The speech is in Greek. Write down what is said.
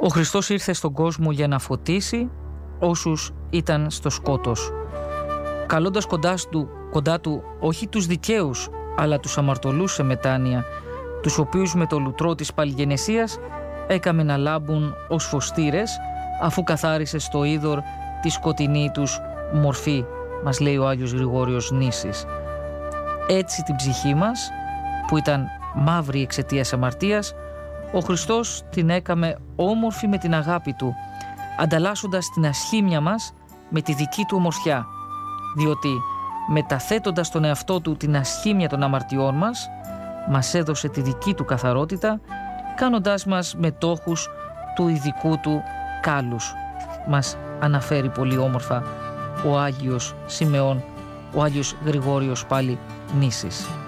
Ο Χριστός ήρθε στον κόσμο για να φωτίσει όσους ήταν στο σκότος, καλώντας κοντά του όχι τους δικαίους, αλλά τους αμαρτωλούς σε μετάνοια, τους οποίους με το λουτρό της παλιγενεσίας έκαμε να λάμπουν ως φωστήρες, αφού καθάρισε στο είδωρ τη σκοτεινή τους μορφή, μας λέει ο Άγιος Γρηγόριος Νήσης. Έτσι την ψυχή μας, που ήταν μαύρη εξαιτίας αμαρτίας, ο Χριστός την έκαμε όμορφη με την αγάπη Του, ανταλλάσσοντας την ασχήμια μας με τη δική Του ομορφιά, διότι μεταθέτοντας τον εαυτό Του την ασχήμια των αμαρτιών μας έδωσε τη δική Του καθαρότητα, κάνοντάς μας μετόχους του ειδικού Του κάλους. Μας αναφέρει πολύ όμορφα ο Άγιος Σιμεών, ο Άγιος Γρηγόριος πάλι Νήσης.